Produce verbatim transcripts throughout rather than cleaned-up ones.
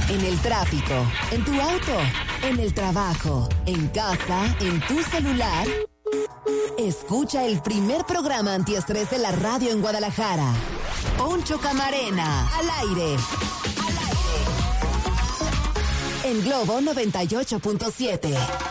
En el tráfico, en tu auto, en el trabajo, en casa, en tu celular. Escucha el primer programa antiestrés de la radio en Guadalajara. Poncho Camarena, al aire. Al aire. En Globo noventa y ocho punto siete.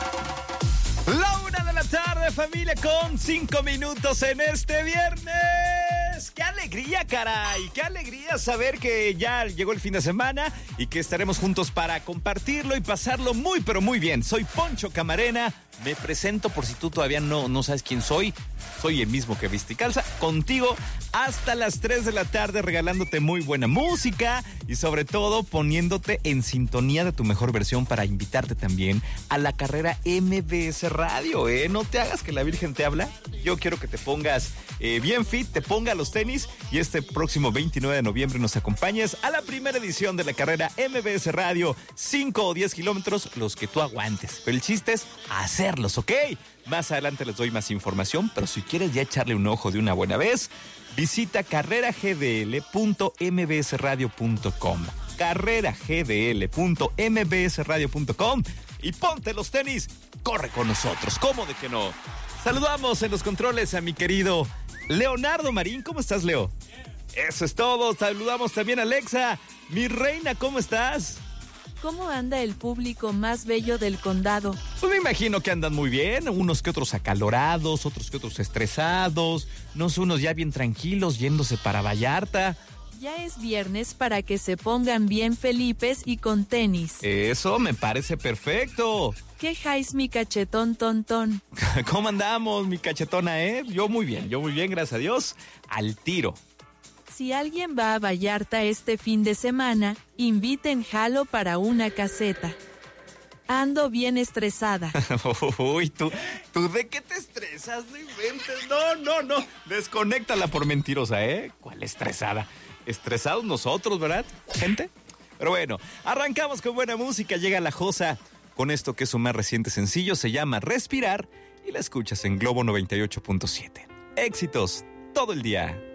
La una de la tarde, familia, con cinco minutos en este viernes. ¡Qué alegría, caray! ¡Qué alegría saber que ya llegó el fin de semana y que estaremos juntos para compartirlo y pasarlo muy, pero muy bien! Soy Poncho Camarena. Me presento por si tú todavía no, no sabes quién soy. Soy el mismo que viste y calza, contigo hasta las tres de la tarde, regalándote muy buena música y sobre todo poniéndote en sintonía de tu mejor versión para invitarte también a la carrera M B S Radio, ¿eh? No te hagas que la Virgen te habla. Yo quiero que te pongas eh, bien fit, te ponga los tenis y este próximo veintinueve de noviembre nos acompañes a la primera edición de la carrera M B S Radio, cinco o diez kilómetros, los que tú aguantes. Pero el chiste es hacerlos, ¿ok? Más adelante les doy más información, pero si quieres ya echarle un ojo de una buena vez, visita carrera g d l punto m b s radio punto com. carrera g d l punto m b s radio punto com y ponte los tenis, corre con nosotros, ¿cómo de que no? Saludamos en los controles a mi querido Leonardo Marín. ¿Cómo estás, Leo? Eso es todo. Saludamos también a Alexa. Mi reina, ¿cómo estás? ¿Cómo anda el público más bello del condado? Pues me imagino que andan muy bien, unos que otros acalorados, otros que otros estresados, no sé, unos ya bien tranquilos yéndose para Vallarta. Ya es viernes para que se pongan bien felipes y con tenis. Eso me parece perfecto. ¿Qué jais, mi cachetón tontón? ¿Cómo andamos, mi cachetona, eh? Yo muy bien, yo muy bien, gracias a Dios, al tiro. Si alguien va a Vallarta este fin de semana, inviten Jalo para una caseta. Ando bien estresada. Uy, ¿tú, ¿tú de qué te estresas? No inventes. No, no, no. Desconéctala por mentirosa, ¿eh? ¿Cuál estresada? Estresados nosotros, ¿verdad, gente? Pero bueno, arrancamos con buena música. Llega La Josa con esto que es su más reciente sencillo. Se llama Respirar y la escuchas en Globo noventa y ocho punto siete. Éxitos todo el día.